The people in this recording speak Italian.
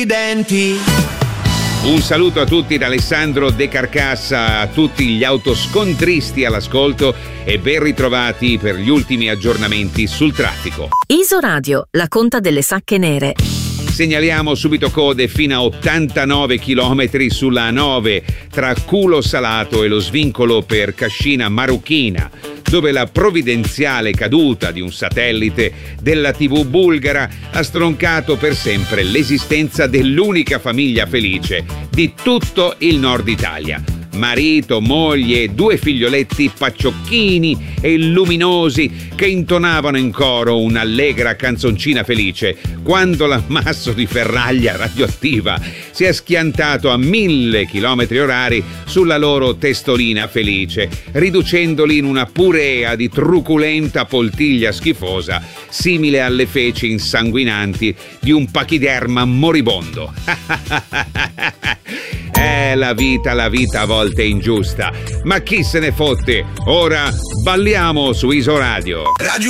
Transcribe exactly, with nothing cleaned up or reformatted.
denti. Un saluto a tutti da Alessandro De Carcassa, a tutti gli autoscontristi all'ascolto e ben ritrovati per gli ultimi aggiornamenti sul traffico. Isoradio, la conta delle sacche nere. Segnaliamo subito code fino a ottantanove chilometri sulla A nove tra Culo Salato e lo svincolo per Cascina Marruchina, dove la provvidenziale caduta di un satellite della tivù bulgara ha stroncato per sempre l'esistenza dell'unica famiglia felice di tutto il nord Italia. Marito, moglie e due figlioletti pacciocchini e luminosi che intonavano in coro un'allegra canzoncina felice quando l'ammasso di ferraglia radioattiva si è schiantato a mille chilometri orari sulla loro testolina felice, riducendoli in una purea di truculenta poltiglia schifosa simile alle feci insanguinanti di un pachiderma moribondo. Eh, la vita, la vita a volte è ingiusta, ma chi se ne fotte? Ora balliamo su Isoradio. Radio